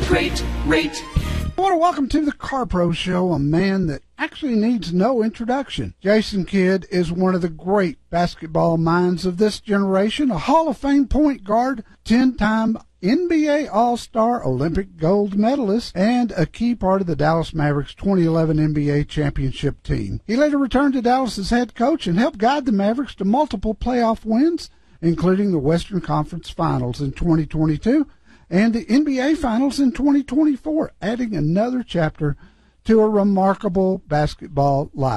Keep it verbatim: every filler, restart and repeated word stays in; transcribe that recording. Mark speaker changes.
Speaker 1: rate, rate.
Speaker 2: I want to welcome to the Car Pro Show a man that actually needs no introduction. Jason Kidd is one of the great basketball minds of this generation, a Hall of Fame point guard, ten-time N B A All-Star, Olympic gold medalist, and a key part of the Dallas Mavericks twenty eleven N B A championship team. He later returned to Dallas as head coach and helped guide the Mavericks to multiple playoff wins, including the Western Conference Finals in twenty twenty-two and the N B A Finals in twenty twenty-four, adding another chapter to a remarkable basketball life.